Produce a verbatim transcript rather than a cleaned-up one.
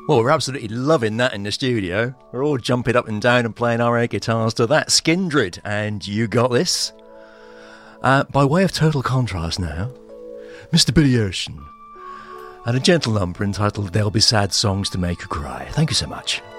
Well, we're absolutely loving that in the studio. We're all jumping up and down and playing our air guitars to that. Skindred, and You Got This. Uh, by way of total contrast now, Mister Billy Ocean, and a gentle number entitled There'll Be Sad Songs to Make You Cry. Thank you so much.